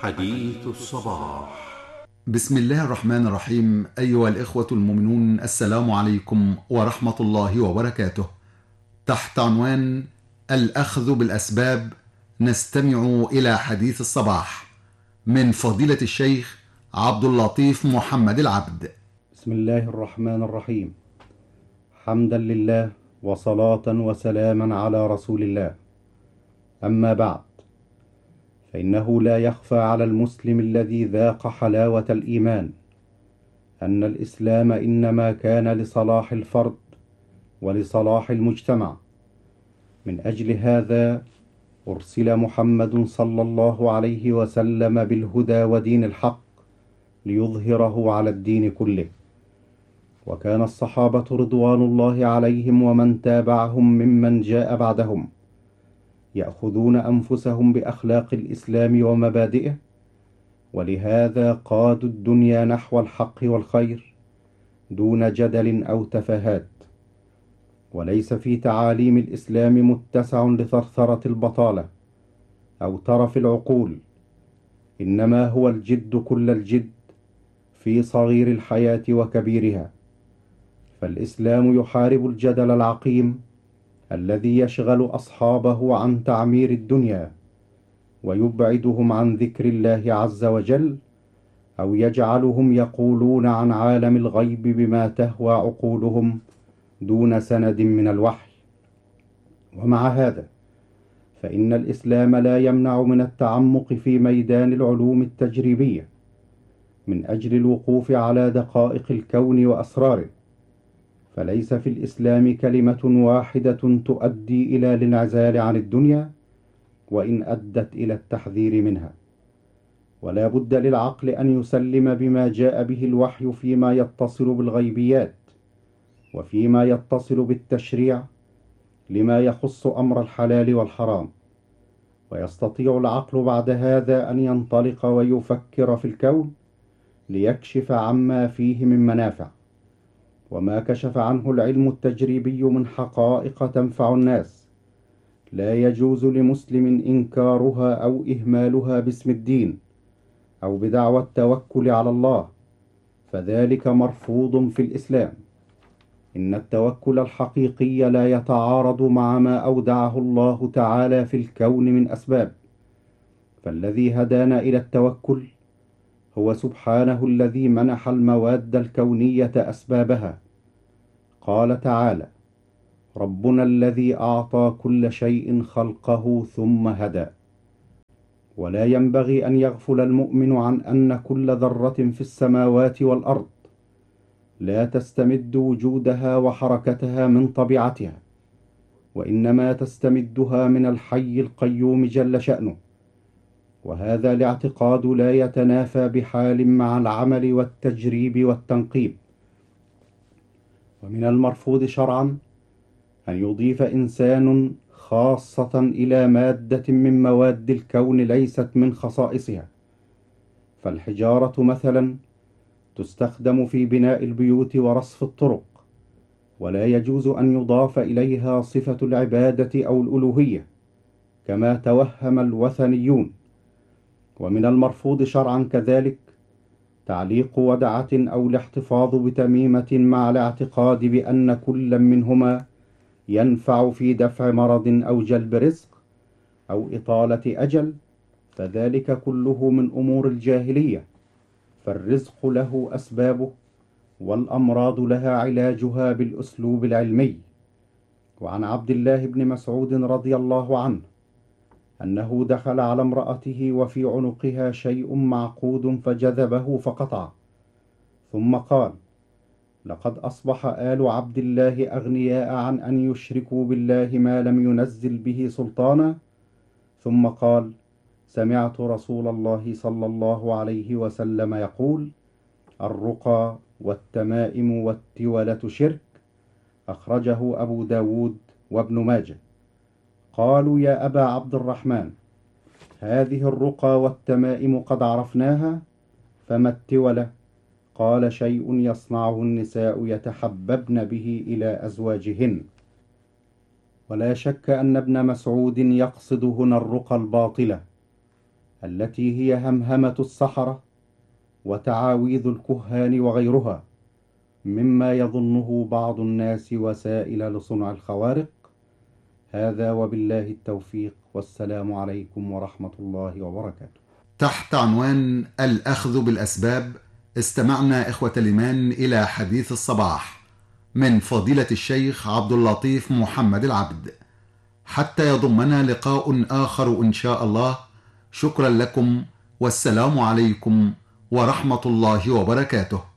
حديث الصباح. بسم الله الرحمن الرحيم. أيها الإخوة المؤمنون، السلام عليكم ورحمة الله وبركاته. تحت عنوان الأخذ بالأسباب نستمع إلى حديث الصباح من فضيلة الشيخ عبد اللطيف محمد العبد. بسم الله الرحمن الرحيم. حمدا لله وصلاة وسلاما على رسول الله. أما بعد، فإنه لا يخفى على المسلم الذي ذاق حلاوة الإيمان أن الإسلام إنما كان لصلاح الفرد ولصلاح المجتمع. من أجل هذا أرسل محمد صلى الله عليه وسلم بالهدى ودين الحق ليظهره على الدين كله. وكان الصحابة رضوان الله عليهم ومن تابعهم ممن جاء بعدهم يأخذون أنفسهم بأخلاق الإسلام ومبادئه، ولهذا قادوا الدنيا نحو الحق والخير دون جدل أو تفاهات. وليس في تعاليم الإسلام متسع لثرثرة البطالة أو ترف العقول، إنما هو الجد كل الجد في صغير الحياة وكبيرها. فالإسلام يحارب الجدل العقيم الذي يشغل أصحابه عن تعمير الدنيا ويبعدهم عن ذكر الله عز وجل، أو يجعلهم يقولون عن عالم الغيب بما تهوى عقولهم دون سند من الوحي. ومع هذا فإن الإسلام لا يمنع من التعمق في ميدان العلوم التجريبية من أجل الوقوف على دقائق الكون وأسراره. فليس في الإسلام كلمة واحدة تؤدي إلى الانعزال عن الدنيا وإن أدت إلى التحذير منها. ولا بد للعقل أن يسلم بما جاء به الوحي فيما يتصل بالغيبيات وفيما يتصل بالتشريع لما يخص أمر الحلال والحرام. ويستطيع العقل بعد هذا أن ينطلق ويفكر في الكون ليكشف عما فيه من منافع، وما كشف عنه العلم التجريبي من حقائق تنفع الناس لا يجوز لمسلم إنكارها أو إهمالها باسم الدين أو بدعوى التوكل على الله، فذلك مرفوض في الإسلام. إن التوكل الحقيقي لا يتعارض مع ما أودعه الله تعالى في الكون من أسباب. فالذي هدانا إلى التوكل هو سبحانه الذي منح المواد الكونية أسبابها. قال تعالى: ربنا الذي أعطى كل شيء خلقه ثم هدى. ولا ينبغي أن يغفل المؤمن عن أن كل ذرة في السماوات والأرض لا تستمد وجودها وحركتها من طبيعتها، وإنما تستمدها من الحي القيوم جل شأنه. وهذا الاعتقاد لا يتنافى بحال مع العمل والتجريب والتنقيب. ومن المرفوض شرعا أن يضيف إنسان خاصة إلى مادة من مواد الكون ليست من خصائصها. فالحجارة مثلا تستخدم في بناء البيوت ورصف الطرق، ولا يجوز أن يضاف إليها صفة العبادة أو الألوهية كما توهم الوثنيون. ومن المرفوض شرعا كذلك تعليق ودعة أو الاحتفاظ بتميمة مع الاعتقاد بأن كل منهما ينفع في دفع مرض أو جلب رزق أو إطالة أجل، فذلك كله من أمور الجاهلية. فالرزق له أسبابه والأمراض لها علاجها بالأسلوب العلمي. وعن عبد الله بن مسعود رضي الله عنه أنه دخل على امرأته وفي عنقها شيء معقود فجذبه فقطع، ثم قال: لقد أصبح آل عبد الله أغنياء عن أن يشركوا بالله ما لم ينزل به سلطانا. ثم قال: سمعت رسول الله صلى الله عليه وسلم يقول: الرقى والتمائم والتولة شرك. أخرجه أبو داود وابن ماجه. قالوا: يا أبا عبد الرحمن، هذه الرقى والتمائم قد عرفناها، فما التولة؟ قال: شيء يصنعه النساء يتحببن به إلى أزواجهن. ولا شك أن ابن مسعود يقصد هنا الرقى الباطلة التي هي همهمة السحرة وتعاويذ الكهان وغيرها، مما يظنه بعض الناس وسائل لصنع الخوارق. هذا وبالله التوفيق، والسلام عليكم ورحمة الله وبركاته. تحت عنوان الأخذ بالأسباب استمعنا إخوة الإيمان إلى حديث الصباح من فضيلة الشيخ عبد اللطيف محمد العبد. حتى يضمنا لقاء آخر إن شاء الله، شكرا لكم والسلام عليكم ورحمة الله وبركاته.